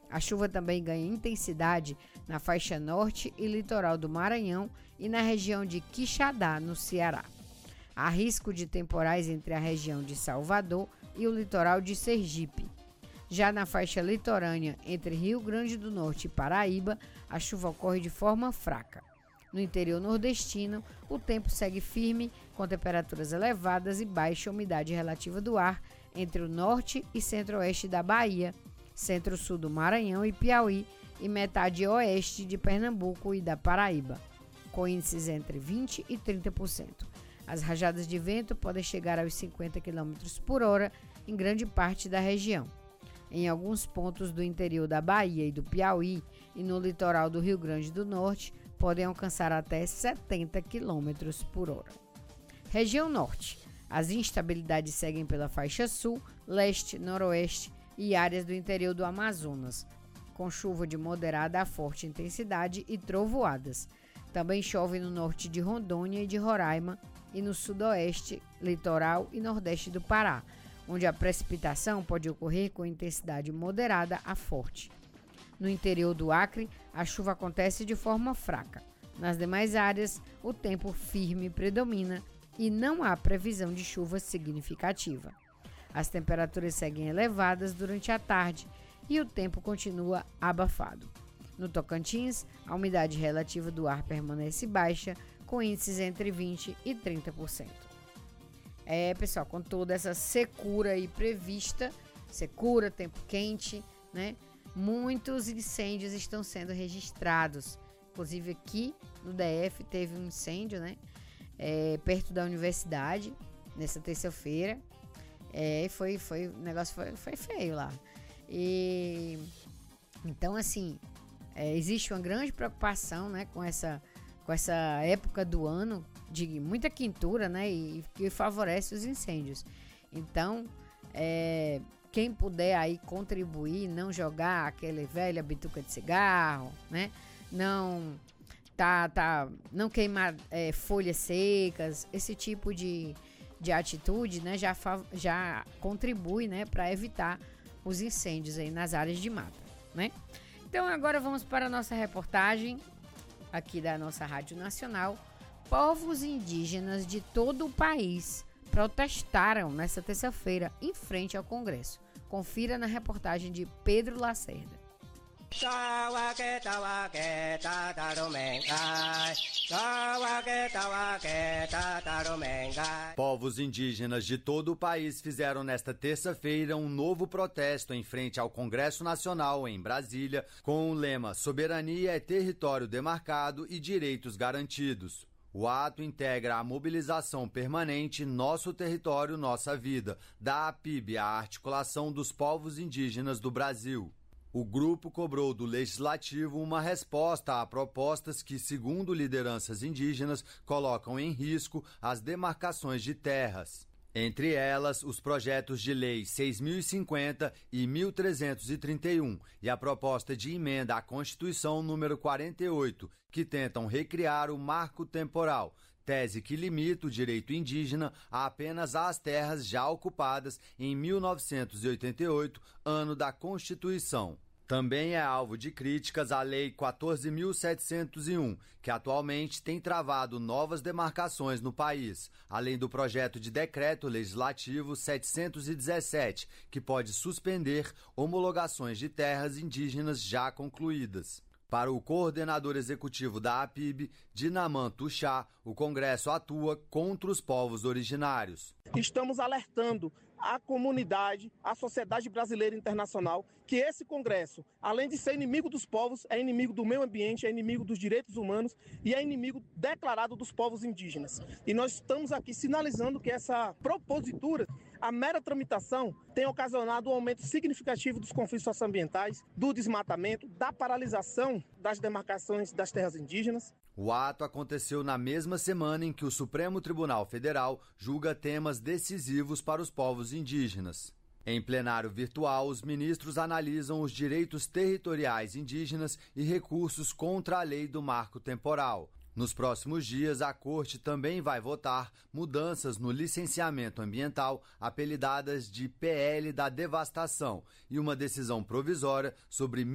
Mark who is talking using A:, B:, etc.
A: A chuva também ganha intensidade na faixa norte e litoral do Maranhão e na região de Quixadá, no Ceará. Há risco de temporais entre a região de Salvador e o litoral de Sergipe. Já na faixa litorânea entre Rio Grande do Norte e Paraíba, a chuva ocorre de forma fraca. No interior nordestino, o tempo segue firme, com temperaturas elevadas e baixa umidade relativa do ar entre o norte e centro-oeste da Bahia, centro-sul do Maranhão e Piauí e metade oeste de Pernambuco e da Paraíba, com índices entre 20% e 30%. As rajadas de vento podem chegar aos 50 km por hora em grande parte da região. Em alguns pontos do interior da Bahia e do Piauí e no litoral do Rio Grande do Norte, podem alcançar até 70 km por hora. Região Norte. As instabilidades seguem pela faixa sul, leste, noroeste e áreas do interior do Amazonas, com chuva de moderada a forte intensidade e trovoadas. Também chove no norte de Rondônia e de Roraima e no sudoeste, litoral e nordeste do Pará, onde a precipitação pode ocorrer com intensidade moderada a forte. No interior do Acre, a chuva acontece de forma fraca. Nas demais áreas, o tempo firme predomina e não há previsão de chuva significativa. As temperaturas seguem elevadas durante a tarde e o tempo continua abafado. No Tocantins, a umidade relativa do ar permanece baixa, com índices entre 20% e 30%. Pessoal, com toda essa secura aí prevista, secura, tempo quente, né? Muitos incêndios estão sendo registrados. Inclusive aqui no DF teve um incêndio, né? Perto da universidade, nessa terça-feira. O negócio foi feio lá. E então, assim, existe uma grande preocupação, né, com essa época do ano de muita quentura, né, e que favorece os incêndios. Então, quem puder aí contribuir, não jogar aquela velha bituca de cigarro, né, não queimar folhas secas, esse tipo de atitude, né, já contribui, né, para evitar os incêndios aí nas áreas de mata, né? Então agora vamos para a nossa reportagem aqui da nossa Rádio Nacional. Povos indígenas de todo o país protestaram nesta terça-feira em frente ao Congresso. Confira na reportagem de Pedro Lacerda.
B: Povos indígenas de todo o país fizeram nesta terça-feira um novo protesto em frente ao Congresso Nacional em Brasília, com o lema Soberania é território demarcado e direitos garantidos. O ato integra a mobilização permanente Nosso Território, Nossa Vida, da APIB, a Articulação dos Povos Indígenas do Brasil. O grupo cobrou do Legislativo uma resposta a propostas que, segundo lideranças indígenas, colocam em risco as demarcações de terras. Entre elas, os projetos de lei 6.050 e 1.331 e a proposta de emenda à Constituição número 48, que tentam recriar o marco temporal, tese que limita o direito indígena apenas às terras já ocupadas em 1988, ano da Constituição. Também é alvo de críticas a Lei 14.701, que atualmente tem travado novas demarcações no país, além do projeto de decreto legislativo 717, que pode suspender homologações de terras indígenas já concluídas. Para o coordenador executivo da APIB, Dinaman Tuxá, o Congresso atua contra os povos originários.
C: Estamos alertando a comunidade, a sociedade brasileira e internacional, que esse Congresso, além de ser inimigo dos povos, é inimigo do meio ambiente, é inimigo dos direitos humanos e é inimigo declarado dos povos indígenas. E nós estamos aqui sinalizando que essa propositura, a mera tramitação, tem ocasionado um aumento significativo dos conflitos socioambientais, do desmatamento, da paralisação das demarcações das terras indígenas.
B: O ato aconteceu na mesma semana em que o Supremo Tribunal Federal julga temas decisivos para os povos indígenas. Em plenário virtual, os ministros analisam os direitos territoriais indígenas e recursos contra a lei do marco temporal. Nos próximos dias, a Corte também vai votar mudanças no licenciamento ambiental, apelidadas de PL da devastação, e uma decisão provisória sobre